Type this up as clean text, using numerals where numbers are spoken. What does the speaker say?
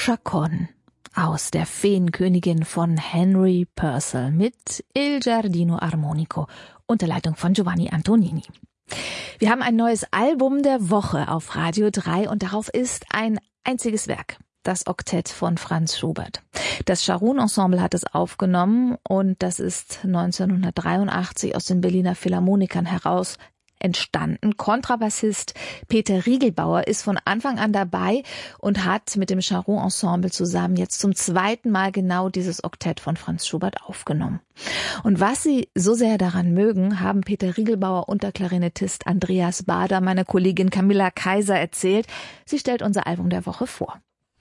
Chacon aus Der Feenkönigin von Henry Purcell mit Il Giardino Armonico unter Leitung von Giovanni Antonini. Wir haben ein neues Album der Woche auf Radio 3 und darauf ist ein einziges Werk. Das Oktett von Franz Schubert. Das Scharoun Ensemble hat es aufgenommen und das ist 1983 aus den Berliner Philharmonikern heraus entstanden. Kontrabassist Peter Riegelbauer ist von Anfang an dabei und hat mit dem Scharoun Ensemble zusammen jetzt zum zweiten Mal genau dieses Oktett von Franz Schubert aufgenommen. Und was Sie so sehr daran mögen, haben Peter Riegelbauer und der Klarinettist Andreas Bader, meine Kollegin Camilla Kaiser, erzählt. Sie stellt unser Album der Woche vor.